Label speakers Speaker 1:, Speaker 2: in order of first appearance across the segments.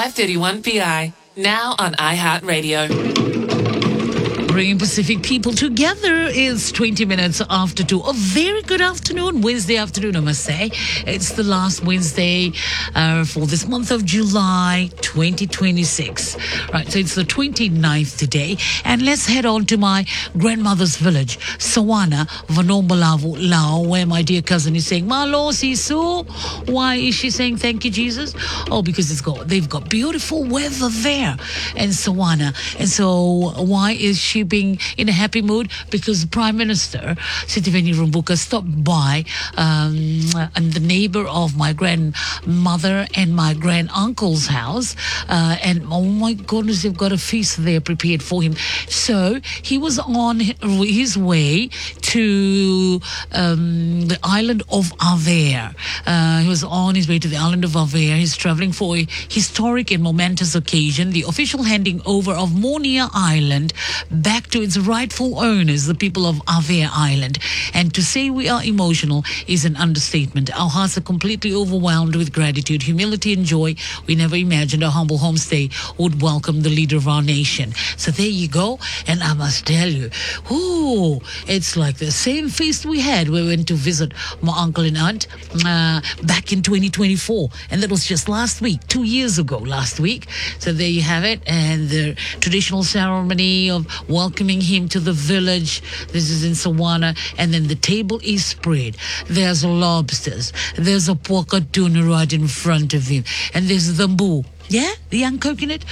Speaker 1: 531 PI, now on iHeartRadio.
Speaker 2: Bringing Pacific people together is 20 minutes after 2. A very good afternoon, Wednesday afternoon, I must say. It's the last Wednesday for this month of July 2026. Right, so it's the 29th today. And let's head on to my grandmother's village, Sawana, Vanombalavu, Lao, where my dear cousin is saying, Malo Sisu. Why is she saying thank you, Jesus? Oh, because they've got beautiful weather there in Sawana. And so why is she being in a happy mood? Because the Prime Minister, Sitiveni Rumbuka, stopped by and the neighbor of my grandmother and my granduncle's house. And oh my goodness, they've got a feast there prepared for him. So he was on his way to the island of Aver. He was on his way to the island of Aver. He's traveling for a historic and momentous occasion, the official handing over of Monia Island back to its rightful owners, the people of Aver Island. And to say we are emotional is an understatement. Our hearts are completely overwhelmed with gratitude, humility, and joy. We never imagined our humble homestay would welcome the leader of our nation. So there you go. And I must tell you, it's like the same feast we had. We went to visit my uncle and aunt back in 2024. And that was just last week, 2 years ago, last week. So there you have it. And the traditional ceremony of welcoming him to the village. This is in Sawana. And then the table is spread. There's lobsters. There's a pork tuna right in front of him. And there's the mbu. Yeah, the young coconut.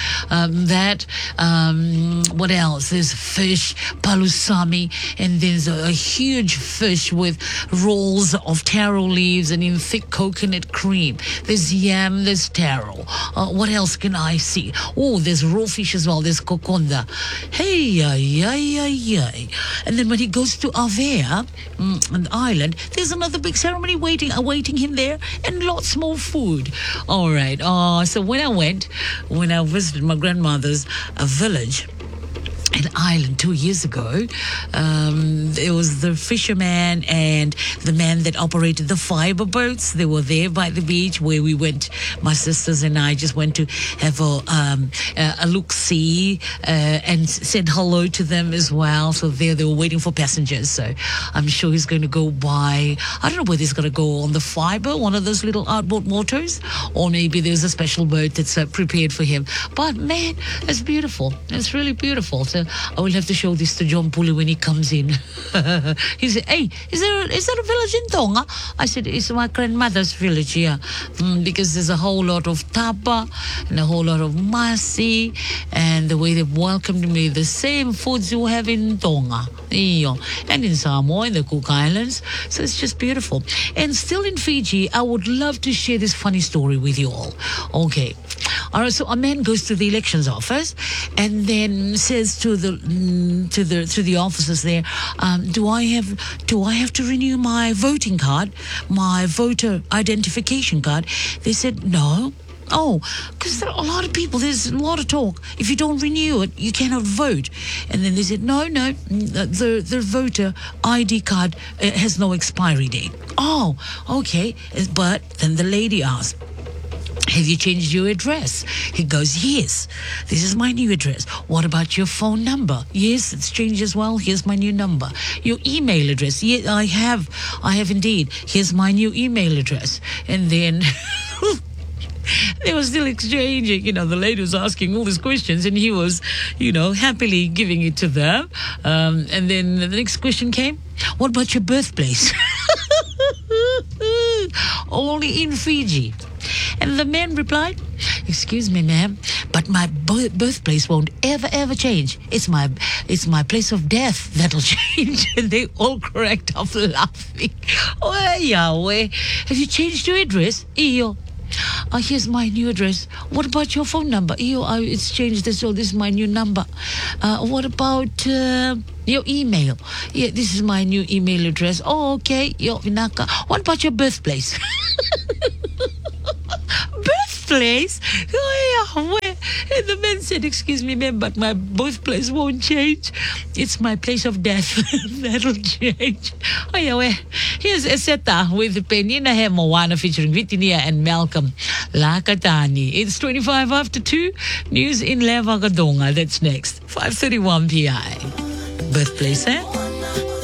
Speaker 2: What else? There's fish, palusami, and there's a huge fish with rolls of taro leaves and in thick coconut cream. There's yam, there's taro. What else can I see? Oh, there's raw fish as well. There's kokonda. Hey, and then when he goes to Aver, an island, there's another big ceremony awaiting him there, and lots more food. All right. So when I visited my grandmother's village, an island 2 years ago, it was the fisherman and the man that operated the fiber boats. They were there by the beach where we went. My sisters and I just went to have a look-see and said hello to them as well. So there they were waiting for passengers. So I'm sure he's going to go by, I don't know whether he's going to go on the fiber, one of those little outboard motors, or maybe there's a special boat that's prepared for him. But man, it's beautiful. It's really beautiful. So I will have to show this to John Puli when he comes in. He said, hey, is there a village in Tonga? I said, it's my grandmother's village here. Because there's a whole lot of tapa and a whole lot of masi, and the way they've welcomed me, the same foods you have in Tonga. And in Samoa, in the Cook Islands. So it's just beautiful. And still in Fiji, I would love to share this funny story with you all. Okay. All right, so a man goes to the elections office and then says to the officers there, do I have to renew my voting card, my voter identification card? They said no. Oh, because there are a lot of people, there's a lot of talk. If you don't renew it, you cannot vote. And then they said, no, the voter ID card has no expiry date. Oh, okay. But then the lady asked, have you changed your address? He goes, yes, this is my new address. What about your phone number? Yes, it's changed as well. Here's my new number. Your email address? Yes, I have indeed. Here's my new email address. And then they were still exchanging, the lady was asking all these questions and he was, happily giving it to them. And then the next question came, what about your birthplace? Only in Fiji. And the man replied, excuse me, ma'am, but my birthplace won't ever change. It's my place of death that'll change. And they all cracked up laughing. Oh, Yahweh, have you changed your address? Here's my new address. What about your phone number? It's changed this, so this is my new number. What about your email? Yeah, this is my new email address. Oh, okay. What about your birthplace? Birthplace? And the man said, excuse me, ma'am, but my birthplace won't change. It's my place of death. That'll change. Oh, yeah, well, here's Eseta with Penina Moana featuring Vitinia and Malcolm Lakatani. It's 25 after 2. News in Leva Gadonga. That's next. 5:31 p.m. Birthplace, eh?